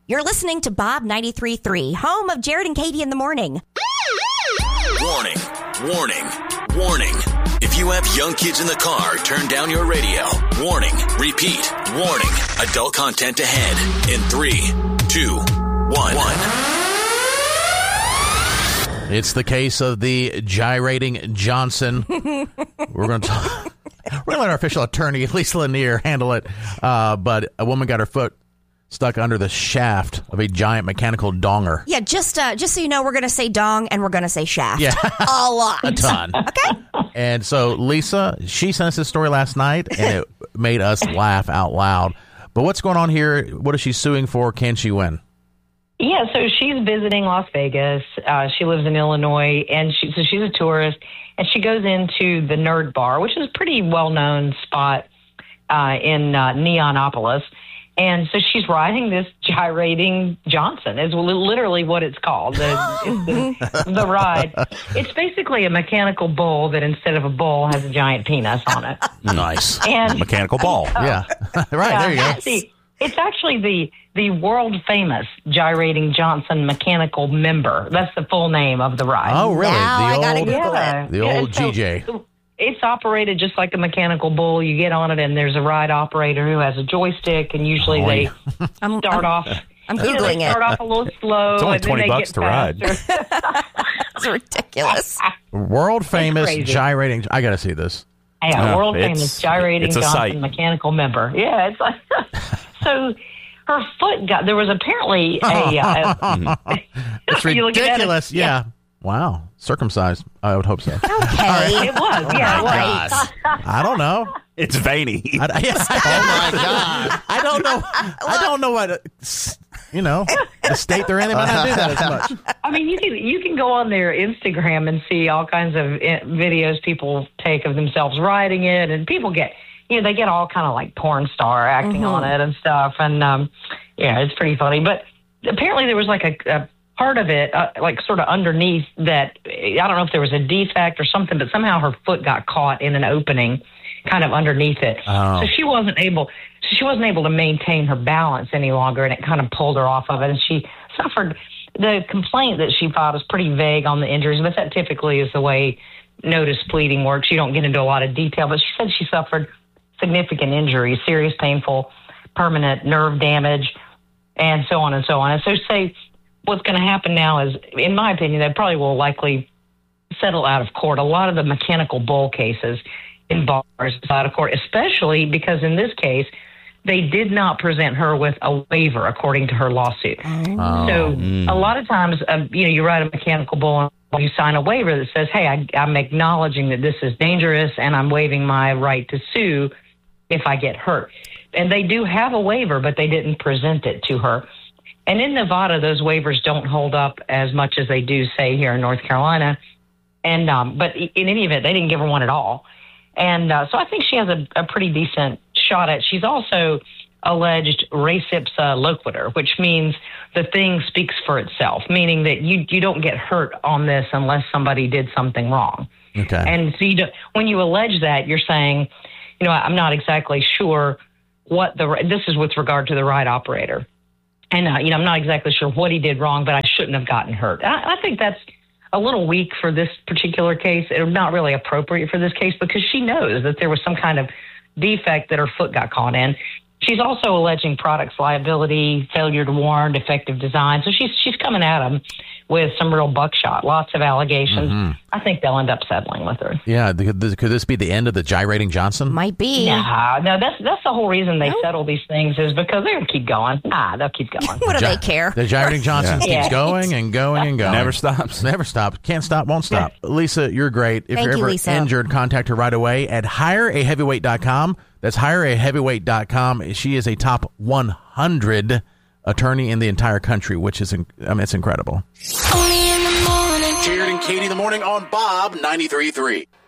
You're listening to Bob 93.3, home of Jared and Katie in the morning. Warning, warning, warning. If you have young kids in the car, turn down your radio. Warning, repeat, warning. Adult content ahead in 3, 2, 1. It's the case of the gyrating Johnson. We're going to let our official attorney, Lisa Lanier, handle it. But a woman got her foot stuck under the shaft of a giant mechanical donger. Yeah, just so you know, we're going to say dong and we're going to say shaft. Yeah. A lot. A ton. Okay. And so Lisa, she sent us this story last night, and it made us laugh out loud. But what's going on here? What is she suing for? Can she win? Yeah, so she's visiting Las Vegas. She lives in Illinois, and she's a tourist, and she goes into the Nerd Bar, which is a pretty well-known spot in Neonopolis. And so she's riding this gyrating Johnson, is literally what it's called, the ride. It's basically a mechanical bull that instead of a bull has a giant penis on it. Nice. And mechanical ball. Yeah. Right, there you go. See, it's actually the world-famous gyrating Johnson mechanical member. That's the full name of the ride. Oh, really? Now I gotta Google it. The old GJ. It's operated just like a mechanical bull. You get on it, and there's a ride operator who has a joystick, and usually they start off. I'm Googling Start off a little slow. It's only and then they $20 get to ride. It's ridiculous. World famous crazy. gyrating. I got to see this. Yeah, world famous gyrating it's a Johnson sight. mechanical member. Yeah, it's like so. Her foot got. There was apparently a. It's You look at it, ridiculous. Yeah. Wow. Circumcised. I would hope so. Okay. It was. Yeah, it was. Right. I don't know. It's veiny. Oh my God. I don't know what, the state they're in. They might not do that as much. I mean, you can go on their Instagram and see all kinds of videos people take of themselves riding it, and people get, they get all kind of like porn star acting on it and stuff, and it's pretty funny. But apparently there was like a part of it, like sort of underneath that. I don't know if there was a defect or something, but somehow her foot got caught in an opening, kind of underneath it. Oh. So she wasn't able to maintain her balance any longer, and it kind of pulled her off of it, and she suffered. The complaint that she filed is pretty vague on the injuries, but that typically is the way notice pleading works. You don't get into a lot of detail, but she said she suffered significant injuries, serious, painful, permanent nerve damage, and so on and so on. And so say what's going to happen now is, in my opinion, they probably will likely settle out of court. A lot of the mechanical bull cases in bars out of court, especially because in this case, they did not present her with a waiver according to her lawsuit. So a lot of times, you ride a mechanical bull and you sign a waiver that says, hey, I'm acknowledging that this is dangerous and I'm waiving my right to sue if I get hurt. And they do have a waiver, but they didn't present it to her. And in Nevada, those waivers don't hold up as much as they do, say, here in North Carolina. And but in any event, they didn't give her one at all. And so I think she has a pretty decent shot at. She's also alleged res ipsa loquitur, which means the thing speaks for itself, meaning that you don't get hurt on this unless somebody did something wrong. Okay. And so when you allege that, you're saying, I'm not exactly sure this is with regard to the ride operator. And, I'm not exactly sure what he did wrong, but I shouldn't have gotten hurt. I think that's a little weak for this particular case. It's not really appropriate for this case because she knows that there was some kind of defect that her foot got caught in. She's also alleging products liability, failure to warn, defective design. So she's coming at them with some real buckshot, lots of allegations. Mm-hmm. I think they'll end up settling with her. Yeah. Could this be the end of the gyrating Johnson? Might be. No, that's the whole reason they settle these things is because they're going to keep going. They'll keep going. What do they care? The gyrating Johnson keeps Yeah. going and going and going. Never stops. Never stops. Can't stop, won't stop. Lisa, you're great. If Thank you're you, ever Lisa. injured, contact her right away at hireaheavyweight.com. That's hireaheavyweight.com. She is a top 100 attorney in the entire country, which is it's incredible. Jared and Katie in the morning on Bob 93.3.